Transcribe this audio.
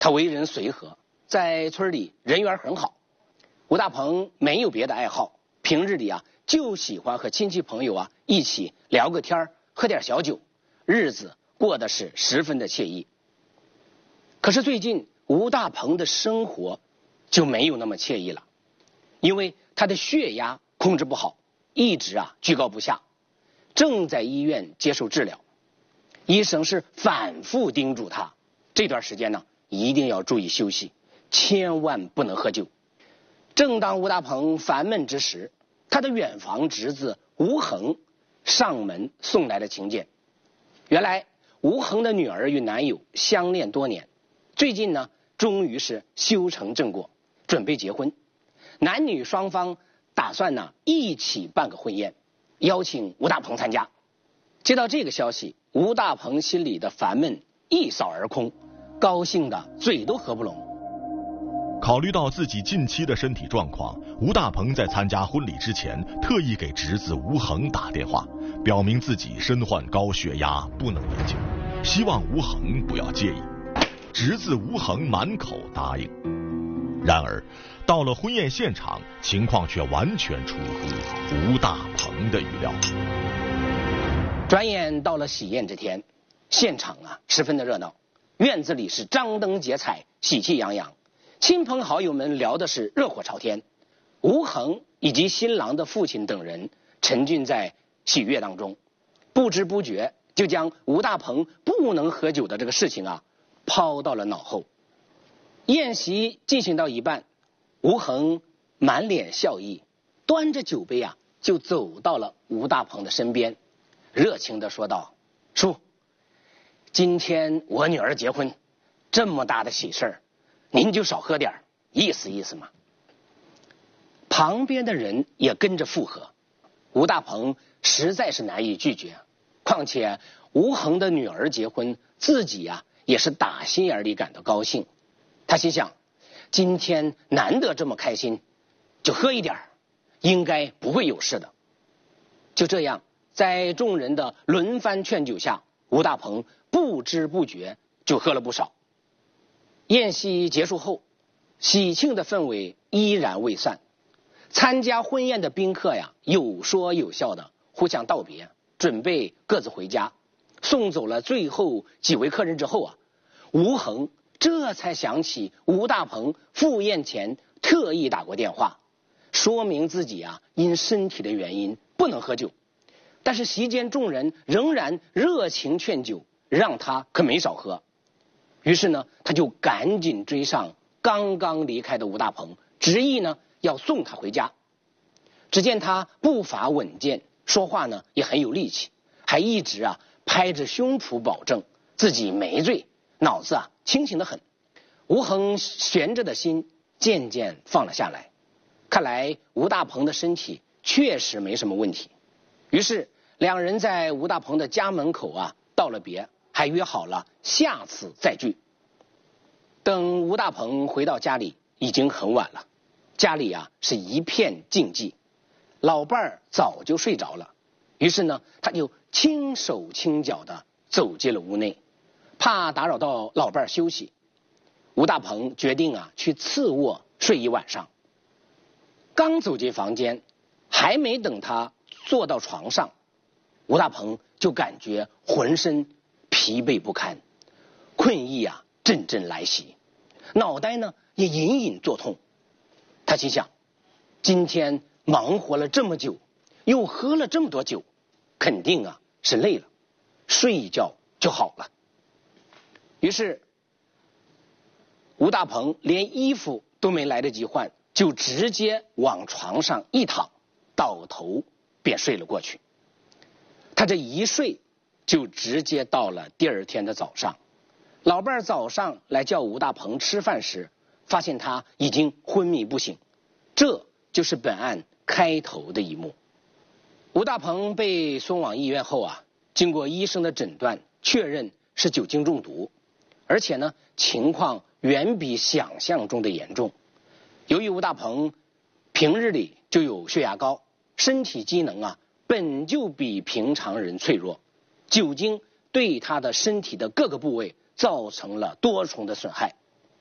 他为人随和，在村里人缘很好。吴大鹏没有别的爱好，平日里啊就喜欢和亲戚朋友啊一起聊个天，喝点小酒，日子过得是十分的惬意。可是最近吴大鹏的生活就没有那么惬意了，因为他的血压控制不好，一直居高不下，正在医院接受治疗。医生是反复叮嘱他，这段时间呢一定要注意休息，千万不能喝酒。正当吴大鹏烦闷之时，他的远房侄子吴恒上门送来了请柬。原来吴恒的女儿与男友相恋多年，最近呢终于是修成正果，准备结婚。男女双方打算呢一起办个婚宴，邀请吴大鹏参加。接到这个消息，吴大鹏心里的烦闷一扫而空，高兴的嘴都合不拢。 考虑到自己近期的身体状况，吴大鹏在参加婚礼之前特意给侄子吴恒打电话，表明自己身患高血压，不能饮酒，希望吴恒不要介意。侄子吴恒满口答应。然而到了婚宴现场，情况却完全出乎吴大鹏的预料。 转眼到了喜宴这天，现场十分的热闹，院子里是张灯结彩，喜气洋洋，亲朋好友们聊的是热火朝天。吴恒以及新郎的父亲等人沉浸在喜悦当中，不知不觉就将吴大鹏不能喝酒的这个事情抛到了脑后。宴席进行到一半，吴恒满脸笑意，端着酒杯就走到了吴大鹏的身边，热情地说道：叔，今天我女儿结婚，这么大的喜事儿，您就少喝点，意思意思嘛。旁边的人也跟着附和，吴大鹏实在是难以拒绝，况且吴恒的女儿结婚，自己也是打心眼里感到高兴。他心想，今天难得这么开心，就喝一点，应该不会有事的。就这样，在众人的轮番劝酒下，吴大鹏不知不觉就喝了不少。宴席结束后，喜庆的氛围依然未散。参加婚宴的宾客有说有笑的互相道别，准备各自回家。送走了最后几位客人之后吴恒这才想起吴大鹏赴宴前特意打过电话，说明自己因身体的原因不能喝酒。但是席间众人仍然热情劝酒，让他可没少喝。于是呢，他就赶紧追上刚刚离开的吴大鹏，执意呢要送他回家。只见他步伐稳健，说话呢也很有力气，还一直拍着胸脯保证自己没醉，脑子清醒得很。吴恒悬着的心渐渐放了下来，看来吴大鹏的身体确实没什么问题。于是两人在吴大鹏的家门口道了别，还约好了下次再聚。等吴大鹏回到家里，已经很晚了，家里是一片静寂，老伴儿早就睡着了。于是呢，他就轻手轻脚地走进了屋内，怕打扰到老伴儿休息。吴大鹏决定去次卧睡一晚上。刚走进房间，还没等他坐到床上，吴大鹏就感觉浑身疲惫不堪，困意阵阵来袭，脑袋呢也隐隐作痛。他心想，今天忙活了这么久，又喝了这么多酒，肯定是累了，睡一觉就好了。于是吴大鹏连衣服都没来得及换，就直接往床上一躺，倒头便睡了过去。他这一睡就直接到了第二天的早上。老伴儿早上来叫吴大鹏吃饭时，发现他已经昏迷不醒。这就是本案开头的一幕。吴大鹏被送往医院后经过医生的诊断，确认是酒精中毒，而且呢情况远比想象中的严重。由于吴大鹏平日里就有血压高，身体机能本就比平常人脆弱，酒精对他的身体的各个部位造成了多重的损害。